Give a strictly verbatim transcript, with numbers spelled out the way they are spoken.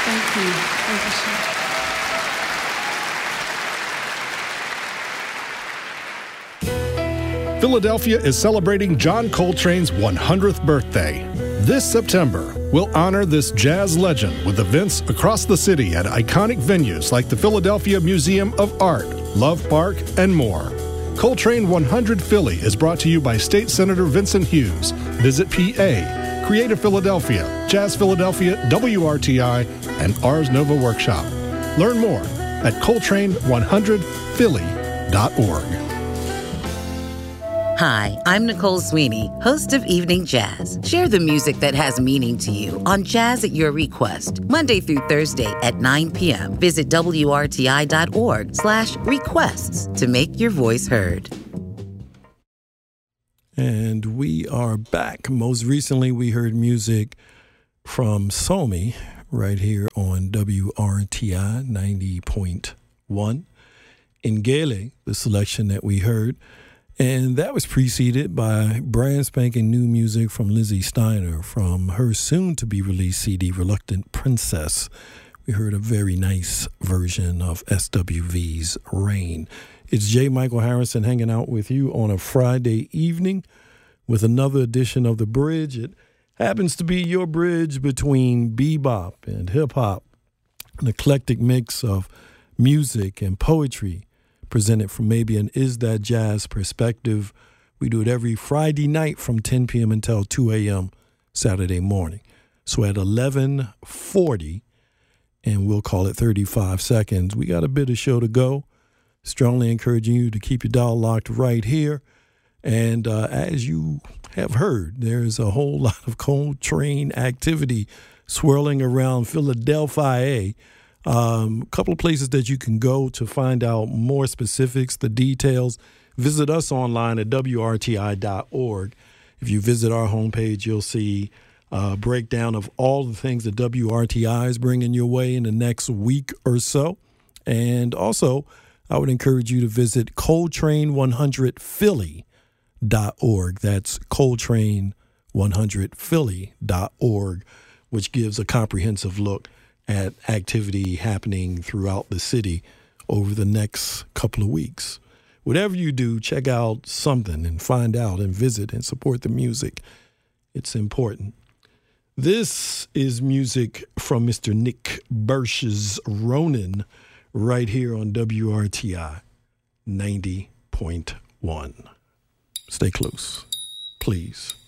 Thank you. Thank you so much. Philadelphia is celebrating John Coltrane's one hundredth birthday. This September, we'll honor this jazz legend with events across the city at iconic venues like the Philadelphia Museum of Art, Love Park, and more. Coltrane one hundred Philly is brought to you by State Senator Vincent Hughes, Visit P A, Creative Philadelphia, Jazz Philadelphia, W R T I, and Ars Nova Workshop. Learn more at coltrane one hundred philly dot org. Hi, I'm Nicole Sweeney, host of Evening Jazz. Share the music that has meaning to you on Jazz at Your Request, Monday through Thursday at nine p.m. Visit W R T I dot org slash requests to make your voice heard. And we are back. Most recently, we heard music from Somi right here on W R T I ninety point one. Ngele, the selection that we heard. And that was preceded by brand spanking new music from Lizzie Steiner from her soon-to-be-released C D, Reluctant Princess. We heard a very nice version of S W V's Rain. It's J. Michael Harrison hanging out with you on a Friday evening with another edition of The Bridge. It happens to be your bridge between bebop and hip-hop, an eclectic mix of music and poetry, presented from maybe an Is That Jazz perspective. We do it every Friday night from ten p.m. until two a.m. Saturday morning. So at eleven forty, and we'll call it thirty-five seconds, we got a bit of show to go. Strongly encouraging you to keep your dial locked right here. And uh, as you have heard, there's a whole lot of Coltrane activity swirling around Philadelphia. Um, a couple of places that you can go to find out more specifics, the details. Visit us online at W R T I dot org. If you visit our homepage, you'll see a breakdown of all the things that W R T I is bringing your way in the next week or so. And also, I would encourage you to visit coltrane one hundred philly dot org. That's coltrane one hundred philly dot org, which gives a comprehensive look at activity happening throughout the city over the next couple of weeks. Whatever you do, check out something and find out and visit and support the music. It's important. This is music from Mister Nick Birch's Ronin right here on W R T I ninety point one. Stay close, please.